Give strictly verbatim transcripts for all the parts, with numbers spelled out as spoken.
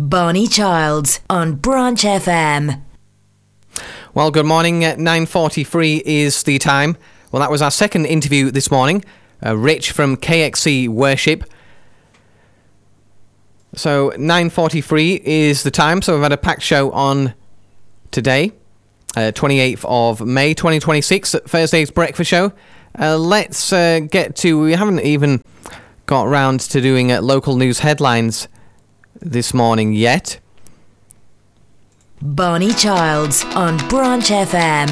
Barney Childs on Branch F M. Well, good morning. At nine forty-three is the time. Well, that was our second interview this morning. Uh, Rich from K X C Worship. So nine forty-three is the time. So we've had a packed show on today, uh, twenty-eighth of May twenty twenty-six, Thursday's breakfast show. Uh, let's uh, get to, we haven't even got round to doing uh, local news headlines this morning yet. Barney Childs on Branch F M.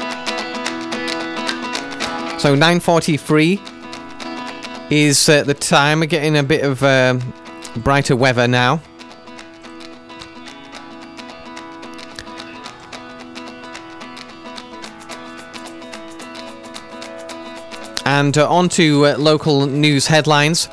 So nine forty-three is uh, the time. We're getting a bit of uh, brighter weather now. And uh, on to uh, local news headlines.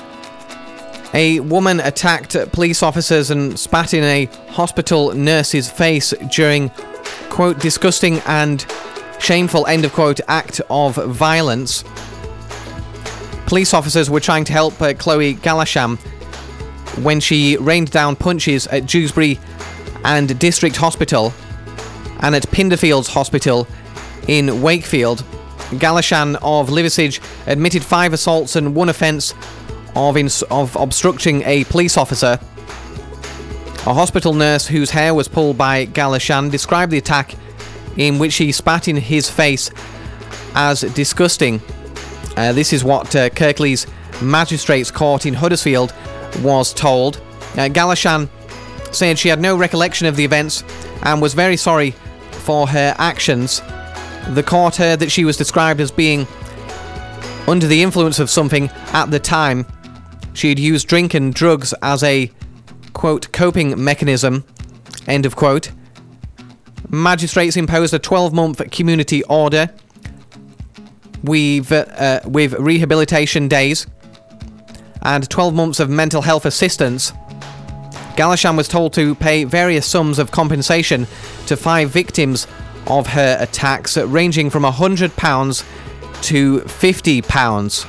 A woman attacked police officers and spat in a hospital nurse's face during, quote, disgusting and shameful, end of quote, act of violence. Police officers were trying to help uh, Chloe Galasham when she rained down punches at Dewsbury and District Hospital and at Pinderfields Hospital in Wakefield. Galasham of Liversidge admitted five assaults and one offence of, ins- of obstructing a police officer. A hospital nurse whose hair was pulled by Galasham described the attack, in which he spat in his face, as disgusting. Uh, this is what uh, Kirklees Magistrates Court in Huddersfield was told. Uh, Galasham said she had no recollection of the events and was very sorry for her actions. The court heard that she was described as being under the influence of something at the time. She had used drink and drugs as a, quote, coping mechanism, end of quote. Magistrates imposed a twelve-month community order with, uh, with rehabilitation days and twelve months of mental health assistance. Galasham was told to pay various sums of compensation to five victims of her attacks, ranging from one hundred pounds to fifty pounds.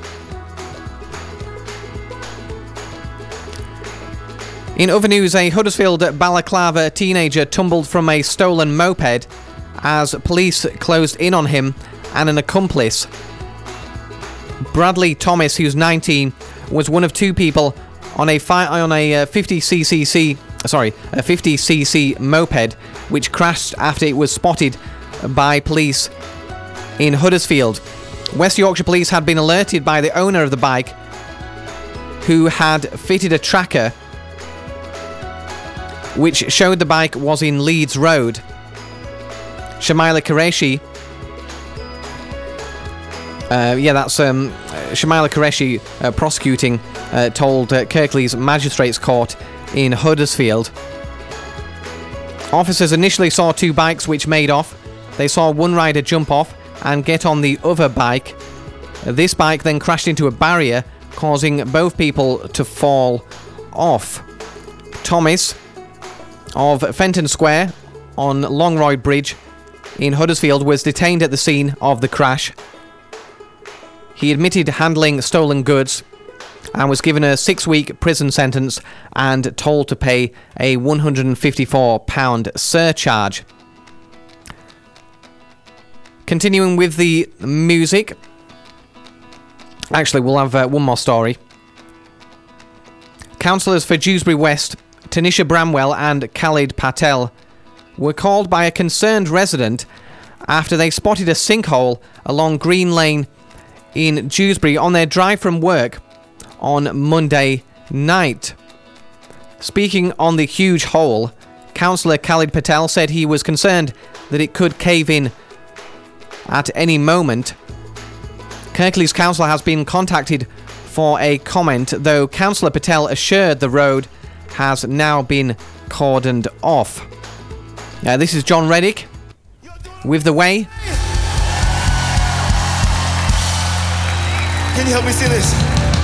In other news, a Huddersfield Balaclava teenager tumbled from a stolen moped as police closed in on him and an accomplice. Bradley Thomas, who's nineteen, was one of two people on a fi- on a fifty c c, sorry, a fifty c c moped, which crashed after it was spotted by police in Huddersfield. West Yorkshire Police had been alerted by the owner of the bike, who had fitted a tracker which showed the bike was in Leeds Road. Shamila Qureshi, uh, yeah, that's um, Shamila Qureshi uh, prosecuting, uh, told uh, Kirklees Magistrates Court in Huddersfield. Officers initially saw two bikes which made off. They saw one rider jump off and get on the other bike. This bike then crashed into a barrier, causing both people to fall off. Thomas of Fenton Square on Longroyd Bridge in Huddersfield was detained at the scene of the crash. He admitted handling stolen goods and was given a six-week prison sentence and told to pay a one hundred fifty-four pounds surcharge. Continuing with the music. Actually, we'll have uh, one more story. Councillors for Dewsbury West, Tanisha Bramwell and Khalid Patel, were called by a concerned resident after they spotted a sinkhole along Green Lane in Dewsbury on their drive from work on Monday night. Speaking on the huge hole, Councillor Khalid Patel said he was concerned that it could cave in at any moment. Kirklees Council has been contacted for a comment, though Councillor Patel assured the road has now been cordoned off. Uh, this is John Reddick with The Way. Can you help me see this?